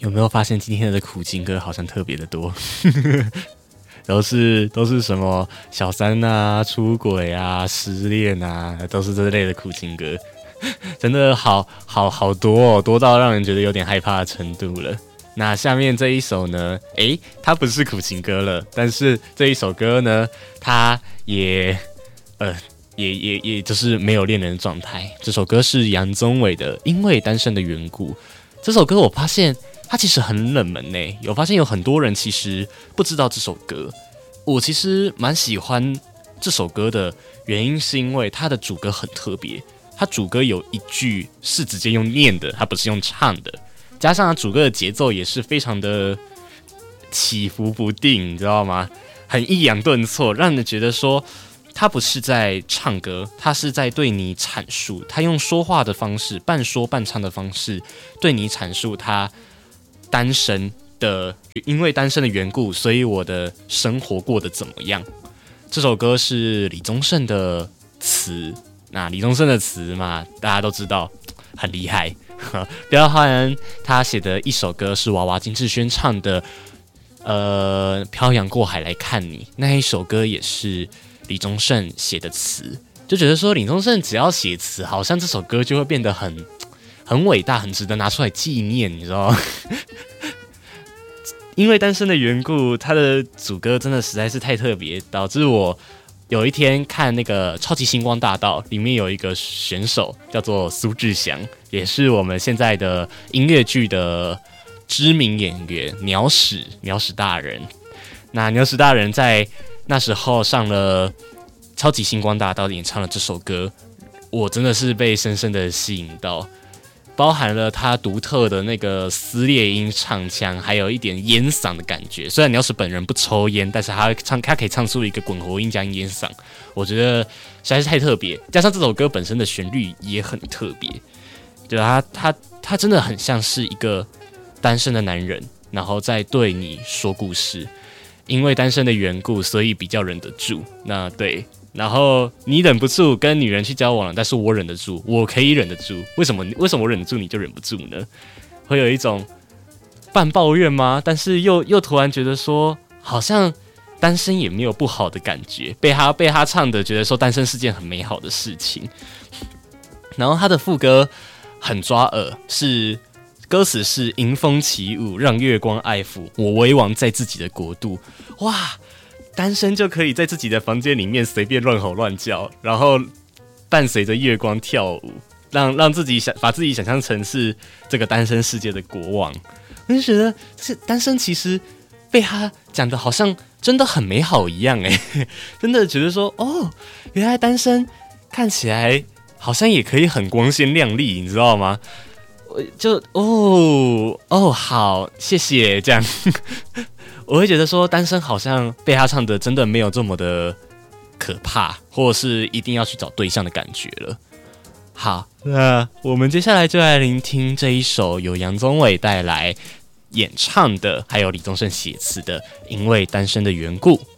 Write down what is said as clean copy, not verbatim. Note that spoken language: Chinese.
有没有发现今天的苦情歌好像特别的多？都是什么小三啊、出轨啊、失恋啊，都是这类的苦情歌，真的好多哦，多到让人觉得有点害怕的程度了。那下面这一首呢，它不是苦情歌了，但是这一首歌呢，它也就是没有恋人的状态。这首歌是杨宗纬的《因为单身的缘故》。这首歌我发现它其实很冷门呢，有发现有很多人其实不知道这首歌。我其实蛮喜欢这首歌的原因是因为它的主歌很特别，它主歌有一句是直接用念的，它不是用唱的，加上它主歌的节奏也是非常的起伏不定，你知道吗？很抑扬顿挫，让人觉得说他不是在唱歌，他是在对你阐述，他用说话的方式，半说半唱的方式对你阐述他单身的，因为单身的缘故，所以我的生活过得怎么样。这首歌是李宗盛的词，那李宗盛的词嘛，大家都知道很厉害。包含他写的一首歌是娃娃金志轩唱的漂洋过海来看你，那一首歌也是李宗盛写的词，就觉得说李宗盛只要写词，好像这首歌就会变得很伟大，很值得拿出来纪念，你知道吗？因为单身的缘故，他的主歌真的实在是太特别，导致我有一天看那个《超级星光大道》，里面有一个选手叫做苏志祥，也是我们现在的音乐剧的知名演员鸟屎大人。那鸟屎大人在那时候上了《超级星光大道》演唱了这首歌，我真的是被深深的吸引到，包含了他独特的那个撕裂音唱腔，还有一点烟嗓的感觉。虽然鸟屎本人不抽烟，但是他可以唱出一个滚喉音加烟嗓，我觉得实在是太特别。加上这首歌本身的旋律也很特别，就他真的很像是一个单身的男人，然后在对你说故事。因为单身的缘故，所以比较忍得住。那对，然后你忍不住跟女人去交往了，但是我忍得住，我可以忍得住。为什么我忍得住，你就忍不住呢？会有一种半抱怨吗？但是又突然觉得说，好像单身也没有不好的感觉。被他唱的，觉得说单身是件很美好的事情。然后他的副歌很抓耳，歌词是迎风起舞，让月光爱抚我，为王在自己的国度。哇，单身就可以在自己的房间里面随便乱吼乱叫，然后伴随着月光跳舞，让自己把自己想象成是这个单身世界的国王。我就觉得这单身其实被他讲的好像真的很美好一样真的觉得说原来单身看起来好像也可以很光鲜亮丽，你知道吗？就好，谢谢这样。我会觉得说单身好像被他唱的真的没有这么的可怕，或者是一定要去找对象的感觉了。好，那我们接下来就来聆听这一首由杨宗纬带来演唱的，还有李宗盛写词的《因为单身的缘故》。